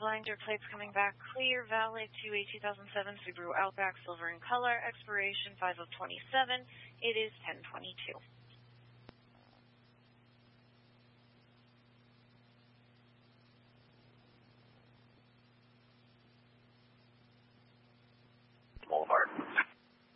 blinder plates coming back clear, valid to a 2007 Subaru Outback, silver in color, expiration 5 of 27. It is 10/22.